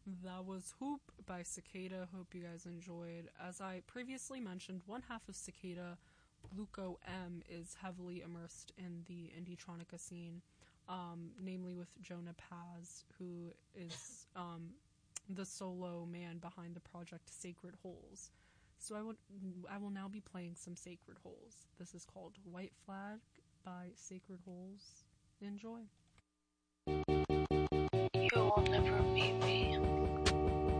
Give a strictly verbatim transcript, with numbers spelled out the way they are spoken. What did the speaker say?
That was Hoop by Cicada. Hope you guys enjoyed. As I previously mentioned, one half of Cicada, Bluko M, is heavily immersed in the Indietronica scene, um, namely with Jonah Paz, who is um, the solo man behind the project Sacred Holes. So I would, I will now be playing some Sacred Holes. This is called White Flag by Sacred Holes. Enjoy. You will never meet me.